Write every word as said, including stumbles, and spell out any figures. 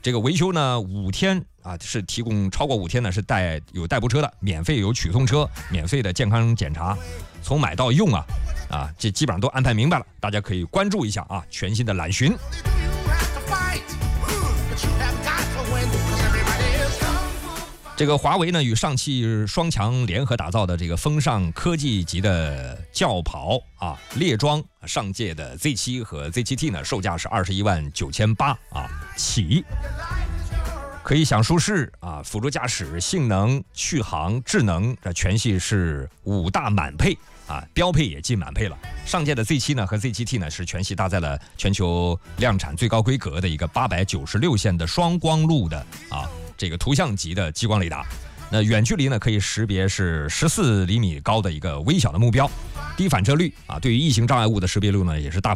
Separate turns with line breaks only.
这个维修呢五天啊，是提供超过五天呢是带有代步车的，免费有取送车，免费的健康检查，从买到用啊啊，这基本上都安排明白了，大家可以关注一下啊，全新的揽巡。这个华为呢与上汽双强联合打造的这个风尚科技级的轿跑啊猎装上届的 Z 七 和 Z 七 T 呢，售价是二十一万九千八啊起，可以享舒适啊、辅助驾驶、性能、续航、智能，这全系是五大满配啊，标配也进满配了。上届的 Z 七 呢和 Z 七 T 呢是全系搭载了全球量产最高规格的一个八百九十六线的双光路的啊。这个图像级的激光雷达，那远距离呢可以识别是十四厘米高的一个微小的目标，低反射率啊，对于异形障碍物的识别率呢也是大幅